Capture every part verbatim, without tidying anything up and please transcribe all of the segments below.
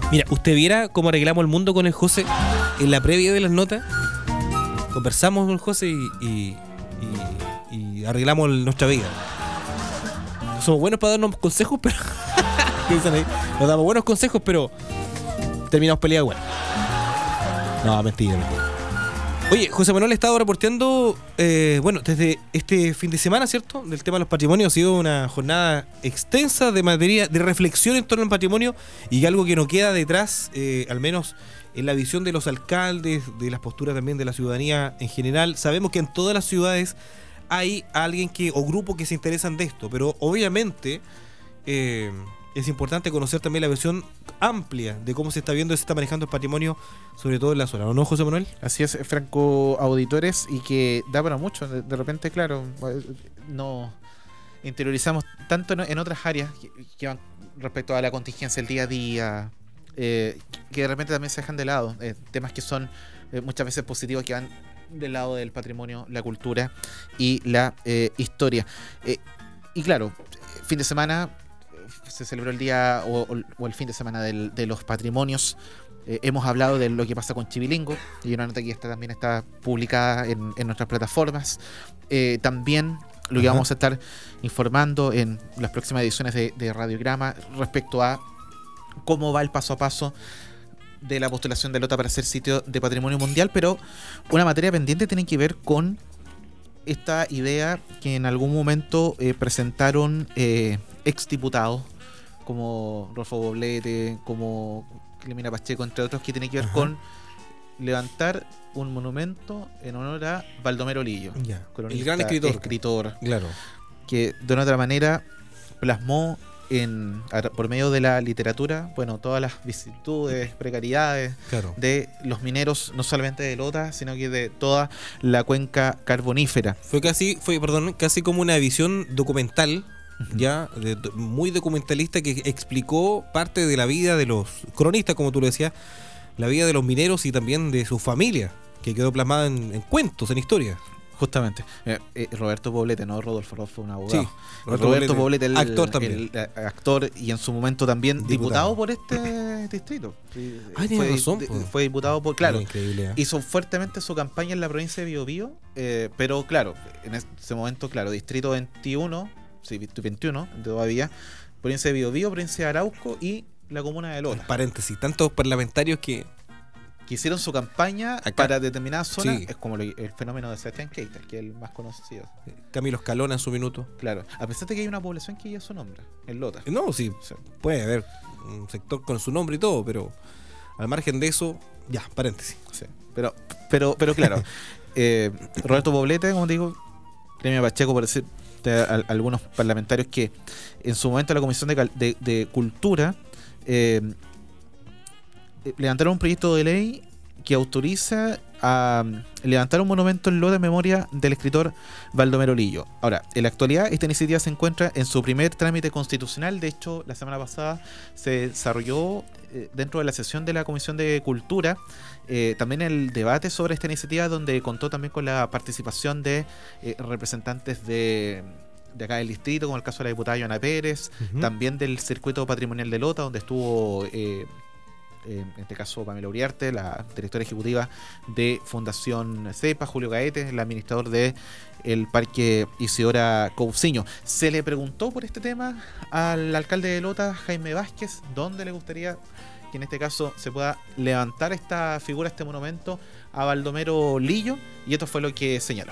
Mira, usted viera cómo arreglamos el mundo con el José en la previa de las notas. Conversamos con el José y, y, y, y arreglamos nuestra vida. Somos buenos para darnos consejos, pero... ¿Qué dicen ahí? Nos damos buenos consejos, pero terminamos peleados igual. No, mentira, mentira. Oye, José Manuel ha estado reporteando, eh, bueno, desde este fin de semana, ¿cierto? Del tema de los patrimonios. Ha sido una jornada extensa de materia, de reflexión en torno al patrimonio y algo que no queda detrás, eh, al menos en la visión de los alcaldes, de las posturas también de la ciudadanía en general. Sabemos que en todas las ciudades hay alguien que o grupos que se interesan de esto, pero obviamente eh, es importante conocer también la versión amplia de cómo se está viendo y se está manejando el patrimonio, sobre todo en la zona, ¿o no, José Manuel? Así es, Franco, auditores, y que da para mucho. De, de repente, claro, no interiorizamos tanto en, en otras áreas que, que van respecto a la contingencia, el día a día, eh, que de repente también se dejan de lado. Eh, temas que son eh, muchas veces positivos, que van del lado del patrimonio, la cultura y la eh, historia. Eh, y claro, fin de semana se celebró el día o, o el fin de semana del, de los patrimonios. Eh, hemos hablado de lo que pasa con Chivilingo, y una nota que está, también está publicada en, en nuestras plataformas. Eh, también lo que Ajá. vamos a estar informando en las próximas ediciones de, de Radiograma respecto a cómo va el paso a paso de la postulación de Lota para ser sitio de patrimonio mundial, pero una materia pendiente tiene que ver con esta idea que en algún momento eh, presentaron eh, exdiputados como Rodolfo Poblete, como Clemina Pacheco, entre otros, que tiene que ver Ajá. con levantar un monumento en honor a Baldomero Lillo, ya. el gran escritor, escritor claro. que de una otra manera plasmó en, por medio de la literatura, bueno, todas las vicisitudes, precariedades claro. de los mineros, no solamente de Lota, sino que de toda la cuenca carbonífera. Fue casi, fue, perdón, casi como una visión documental, uh-huh. ya, de, muy documentalista, que explicó parte de la vida de los cronistas, como tú lo decías, la vida de los mineros y también de su familia, que quedó plasmada en, en cuentos, en historias. Justamente. Eh, eh, Roberto Poblete, no Rodolfo, Rodolfo, un abogado. Sí, Roberto, Roberto Poblete, el actor también. El, el actor y en su momento también diputado, diputado por este distrito. Ah, tiene razón. De, fue diputado por, claro, increíble, ¿eh? Hizo fuertemente su campaña en la provincia de Biobío, eh, pero claro, en ese momento, claro, distrito veintiuno, sí, veintiuno todavía, provincia de Biobío, provincia de Arauco y la comuna de Lota. Paréntesis, tantos parlamentarios que que hicieron su campaña acá para determinadas zonas, sí. Es como lo, el fenómeno de Sebastián Keitel, que es el más conocido. Camilo Escalona en su minuto. Claro, a pesar de que hay una población que lleva su nombre, en Lota. No, sí, sí, puede haber un sector con su nombre y todo, pero al margen de eso, ya, paréntesis. Sí, pero, pero, pero claro, eh, Roberto Poblete, como te digo, Clemina Pacheco, por decir a, a, algunos parlamentarios que en su momento la Comisión de, de, de Cultura eh, levantaron un proyecto de ley que autoriza a levantar un monumento en Lota en memoria del escritor Baldomero Lillo. Ahora, en la actualidad esta iniciativa se encuentra en su primer trámite constitucional. De hecho, la semana pasada se desarrolló eh, dentro de la sesión de la Comisión de Cultura eh, también el debate sobre esta iniciativa, donde contó también con la participación de eh, representantes de de acá del distrito, como el caso de la diputada Joana Pérez, uh-huh. también del circuito patrimonial de Lota, donde estuvo eh, en este caso Pamela Uriarte, la directora ejecutiva de Fundación CEPA, Julio Gaete, el administrador de el Parque Isidora Cousiño. Se le preguntó por este tema al alcalde de Lota, Jaime Vázquez, dónde le gustaría que en este caso se pueda levantar esta figura, este monumento a Baldomero Lillo, y esto fue lo que señaló.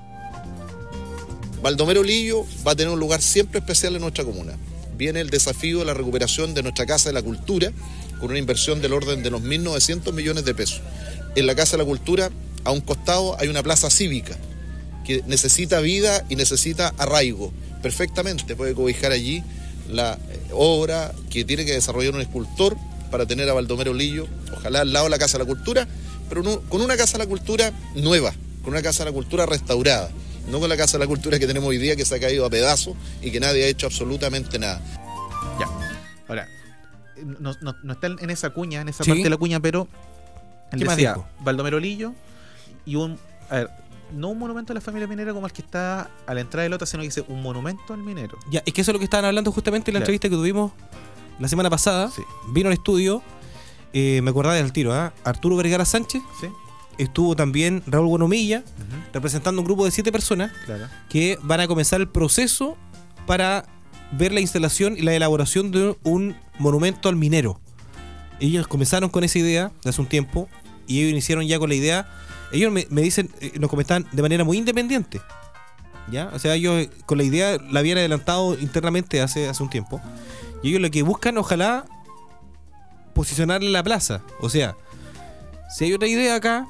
Baldomero Lillo va a tener un lugar siempre especial en nuestra comuna. Viene el desafío de la recuperación de nuestra Casa de la Cultura, con una inversión del orden de los mil novecientos millones de pesos. En la Casa de la Cultura, a un costado, hay una plaza cívica que necesita vida y necesita arraigo. Perfectamente puede cobijar allí la obra que tiene que desarrollar un escultor para tener a Baldomero Lillo, ojalá al lado de la Casa de la Cultura, pero no, con una Casa de la Cultura nueva, con una Casa de la Cultura restaurada, no con la Casa de la Cultura que tenemos hoy día, que se ha caído a pedazos y que nadie ha hecho absolutamente nada. Ya, ahora... No, no, no está en esa cuña, en esa ¿Sí? parte de la cuña, pero él ¿Qué decía más dijo? Baldomero Lillo y un, a ver, no un monumento a la familia minera como el que está a la entrada de Lota, sino que dice un monumento al minero. Ya, es que eso es lo que estaban hablando justamente en la claro. entrevista que tuvimos la semana pasada. Sí. Vino al estudio eh, me acordaba del tiro, ¿ah? Arturo Vergara Sánchez, Sí, estuvo también Raúl Buenomilla, ujú, representando un grupo de siete personas claro. que van a comenzar el proceso para ver la instalación y la elaboración de un monumento al minero. Ellos comenzaron con esa idea de hace un tiempo y ellos iniciaron ya con la idea. Ellos me, me dicen, eh, nos comentaban de manera muy independiente, ¿ya? O sea, ellos eh, con la idea la habían adelantado internamente hace, hace un tiempo. Y ellos lo que buscan, ojalá, posicionarle la plaza. O sea, si hay otra idea acá,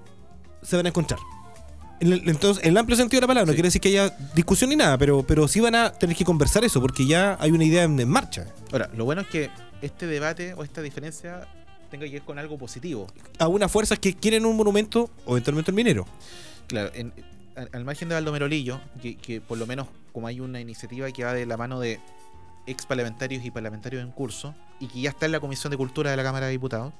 se van a encontrar. En el, entonces, en el amplio sentido de la palabra, no Sí. quiere decir que haya discusión ni nada, pero, pero sí van a tener que conversar eso, porque ya hay una idea en, en marcha. Ahora, lo bueno es que este debate o esta diferencia tenga que ver con algo positivo. A unas fuerzas que quieren un monumento o eventualmente el minero. Claro, en- al, al margen de Baldomero Lillo, que, que por lo menos como hay una iniciativa que va de la mano de ex parlamentarios y parlamentarios en curso, y que ya está en la Comisión de Cultura de la Cámara de Diputados,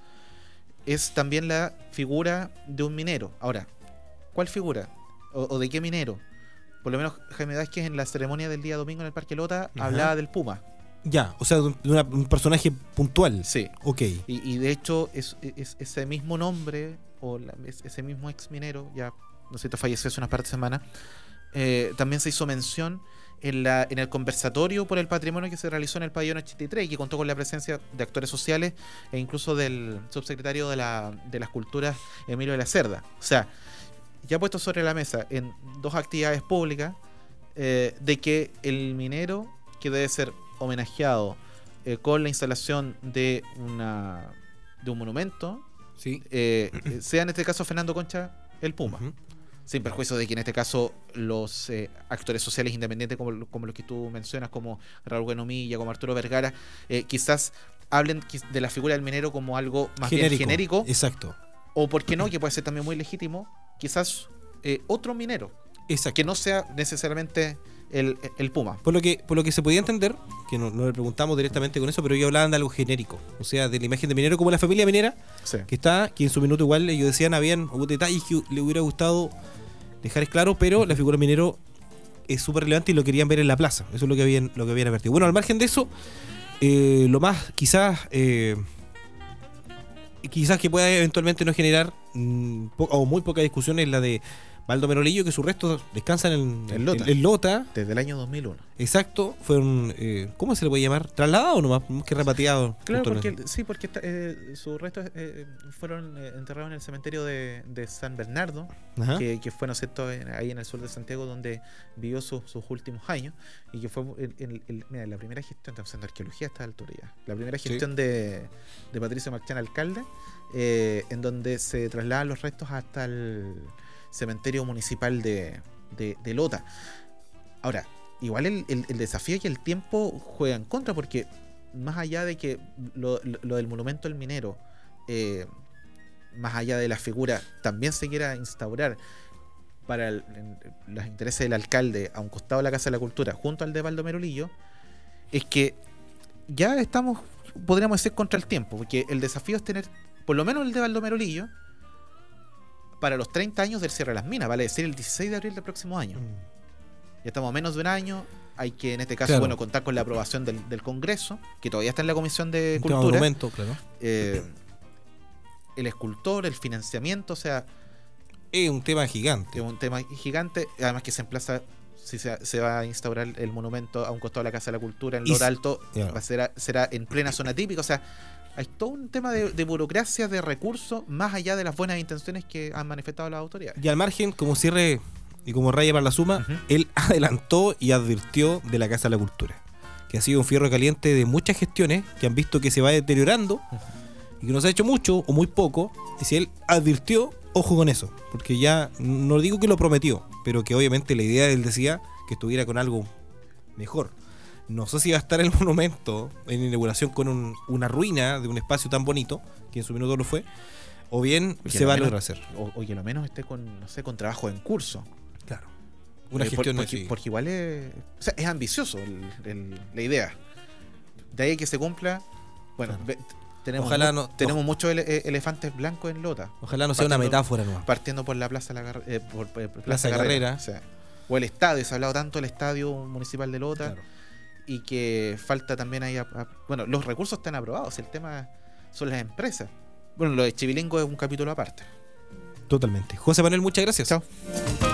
es también la figura de un minero. Ahora, ¿cuál figura? ¿O, o de qué minero? Por lo menos Jaime Vázquez en la ceremonia del día domingo en el Parque Lota Ajá. hablaba del Puma. Ya, o sea, de un, de una- un personaje puntual. Sí. Ok. Y, y de hecho, es, es- ese mismo nombre, o la- es- ese mismo ex minero, ya, no sé, falleció hace unas par de semanas, eh, también se hizo mención en, la, en el conversatorio por el patrimonio que se realizó en el pabellón ochenta y tres y que contó con la presencia de actores sociales e incluso del subsecretario de, la, de las Culturas, Emilio de la Cerda. O sea, ya puesto sobre la mesa en dos actividades públicas, eh, de que el minero, que debe ser homenajeado eh, con la instalación de una de un monumento, Sí. eh, sea en este caso Fernando Concha el Puma, Ujú. sin perjuicio de que en este caso los eh, actores sociales independientes como, como los que tú mencionas, como Raúl Buenomilla, como Arturo Vergara, eh, quizás hablen quiz- de la figura del minero como algo más bien genérico, Exacto. o por qué no, que puede ser también muy legítimo, quizás eh, otro minero, Exacto. que no sea necesariamente el, el Puma. Por lo que por lo que se podía entender, que no, no le preguntamos directamente con eso, pero ellos hablaban de algo genérico. O sea, de la imagen de minero como la familia minera, Sí. que está, que en su minuto igual ellos decían, habían hubo detalles que le hubiera gustado dejar claro, pero la figura minero es súper relevante y lo querían ver en la plaza. Eso es lo que habían, lo que habían advertido. Bueno, al margen de eso, eh, lo más quizás eh, quizás que pueda eventualmente no generar mm, po- o muy poca discusión es la de Baldomero Lillo, que sus restos descansan en, En Lota. en- en Lota. Desde el año dos mil uno. Exacto, fueron, eh, ¿cómo se le puede llamar? ¿Trasladado nomás? Más que repatriado. Claro, Justo porque en- sí, porque está- eh, sus restos eh, fueron eh, enterrados en el cementerio de, de San Bernardo, Ajá. que, que fue, ¿no es cierto?, en- ahí en el sur de Santiago, donde vivió sus- sus últimos años, y que fue el- el- el- mira, la primera gestión, estamos haciendo arqueología a esta altura ya, la primera Sí. gestión de, de Patricio Marchán, alcalde, eh, en donde se trasladan los restos hasta el cementerio municipal de, de, de Lota. Ahora, igual el, el- el desafío es que el tiempo juega en contra, porque más allá de que lo, lo- lo del monumento al minero, eh, más allá de la figura, también se quiera instaurar para el- en- los intereses del alcalde a un costado de la Casa de la Cultura junto al de Baldomero Lillo, es que ya estamos, podríamos decir, contra el tiempo, porque el desafío es tener, por lo menos el de Baldomero Lillo, para los treinta años del cierre de las minas, vale decir el dieciséis de abril del próximo año. Ya estamos a menos de un año. Hay que, en este caso, Claro. bueno, contar con la aprobación del, del Congreso, que todavía está en la Comisión de Un tema Cultura. monumento, claro. Eh, el escultor, el financiamiento, o sea, Es un tema gigante. es un tema gigante. Además que se emplaza, si se, se va a instaurar el monumento a un costado de la Casa de la Cultura en Y Lota s- Alto, claro. va a ser, será en plena zona típica. O sea, hay todo un tema de, de burocracia, de recursos, más allá de las buenas intenciones que han manifestado las autoridades. Y al margen, como cierre y como raya para la suma, Ujú. él adelantó y advirtió de la Casa de la Cultura, que ha sido un fierro caliente de muchas gestiones que han visto que se va deteriorando y que no se ha hecho mucho o muy poco. Y si él advirtió, ojo con eso, porque ya no digo que lo prometió, pero que obviamente la idea, él decía, que estuviera con algo mejor. No sé si va a estar el monumento en inauguración con un- una ruina de un espacio tan bonito, que en su minuto lo fue, o bien Oye, se lo va a menos- lograr hacer. O, o que lo menos esté con, no sé, con trabajo en curso. Claro. Una Eh, por- gestión porque, así. porque igual es, o sea, es ambicioso el- el- la idea. De ahí que se cumpla. Bueno, Claro. ve- tenemos, Ojalá mu- no- tenemos muchos ele- eh, elefantes blancos en Lota. Ojalá no sea una partiendo- metáfora nueva. Partiendo por la Plaza La Gar- eh, por, eh, por Plaza Plaza Carrera. Carrera. O, sea, o el estadio, se ha hablado tanto del estadio municipal de Lota. Claro. Y que falta también ahí. a- a- bueno, los recursos están aprobados. El tema son las empresas. Bueno, lo de Chivilingo es un capítulo aparte. Totalmente. José Manuel, muchas gracias. Chao.